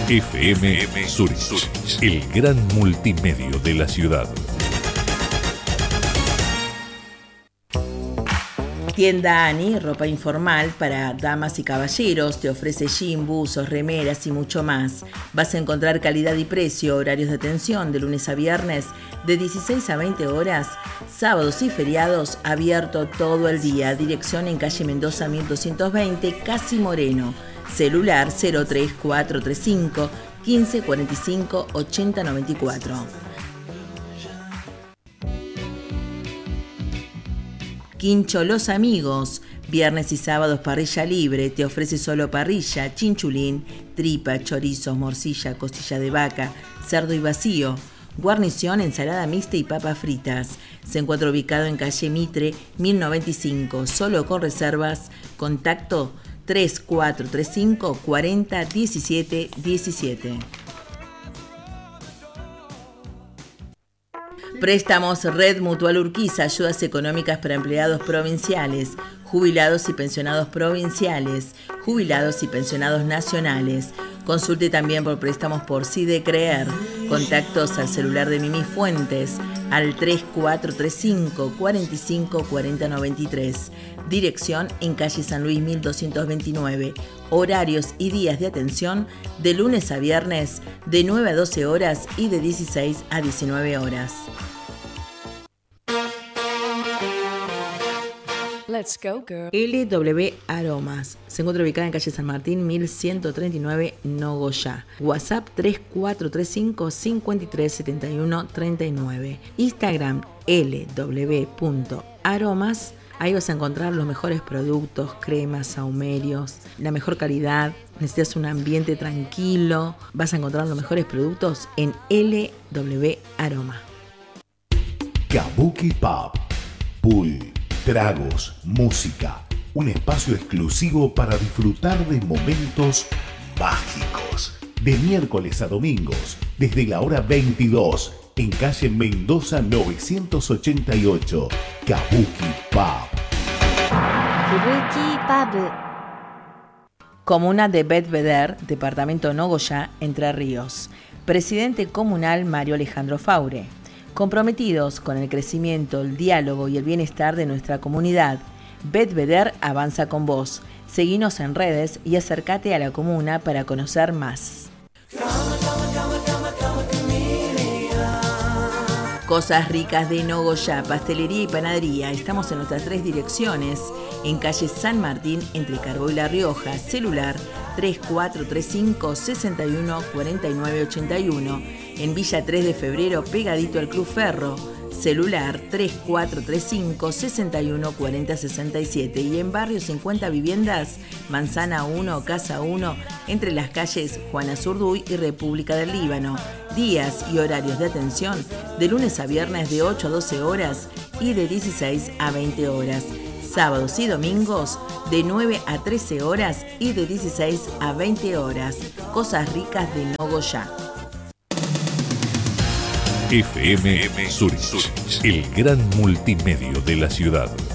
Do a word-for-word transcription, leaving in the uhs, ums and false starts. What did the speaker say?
F M Zurich, el gran multimedio de la ciudad. Tienda Ani, ropa informal para damas y caballeros, te ofrece jean, buzos, remeras y mucho más. Vas a encontrar calidad y precio, horarios de atención de lunes a viernes de dieciséis a veinte horas, sábados y feriados abierto todo el día. Dirección en calle Mendoza mil doscientos veinte, Casi Moreno. Celular cero tres cuatro tres cinco, quince cuarenta y cinco, ochenta noventa y cuatro. Quincho Los Amigos, viernes y sábados parrilla libre, te ofrece solo parrilla, chinchulín, tripa, chorizos, morcilla, costilla de vaca, cerdo y vacío, guarnición, ensalada mixta y papas fritas. Se encuentra ubicado en calle Mitre mil noventa y cinco, solo con reservas. Contacto tres cuatro tres cinco, cuarenta, diecisiete, diecisiete. Préstamos Red Mutual Urquiza, ayudas económicas para empleados provinciales, jubilados y pensionados provinciales, jubilados y pensionados nacionales. Consulte también por préstamos por Sí de Creer. Contactos al celular de Mimi Fuentes al tres cuatro tres cinco, cuarenta y cinco, cuarenta noventa y tres. Dirección en calle San Luis mil doscientos veintinueve. Horarios y días de atención de lunes a viernes de nueve a doce horas y de dieciséis a diecinueve horas. Let's go, girl. L W Aromas. Se encuentra ubicada en calle San Martín mil ciento treinta y nueve, Nogoyá. WhatsApp tres cuatro tres cinco, cinco tres siete uno, tres nueve. Instagram L W punto aromas. Ahí vas a encontrar los mejores productos, cremas, sahumerios, la mejor calidad. Necesitas un ambiente tranquilo. Vas a encontrar los mejores productos en L W Aroma. Kabuki Pub. Pool, tragos, música. Un espacio exclusivo para disfrutar de momentos mágicos. De miércoles a domingos, desde la hora veintidós. En calle Mendoza novecientos ochenta y ocho, Kabuki Pub. Kabuki Pub. Comuna de Bedveder, departamento Nogoyá, Entre Ríos. Presidente comunal Mario Alejandro Faure. Comprometidos con el crecimiento, el diálogo y el bienestar de nuestra comunidad, Bedveder avanza con vos. Seguinos en redes y acércate a la comuna para conocer más. Cosas ricas de Nogoyá, pastelería y panadería. Estamos en nuestras tres direcciones. En calle San Martín, entre Carbó y La Rioja. Celular tres cuatro tres cinco, seis uno, cuatro nueve ocho uno. En Villa tres de Febrero, pegadito al Club Ferro. Celular tres cuatro tres cinco, seis uno, cuatro cero seis siete. Y en Barrio cincuenta Viviendas, Manzana uno, Casa uno, entre las calles Juana Zurduy y República del Líbano. Días y horarios de atención de lunes a viernes de ocho a doce horas y de dieciséis a veinte horas. Sábados y domingos de nueve a trece horas y de dieciséis a veinte horas. Cosas ricas de Nogoyá. F M Zurich, el gran multimedio de la ciudad.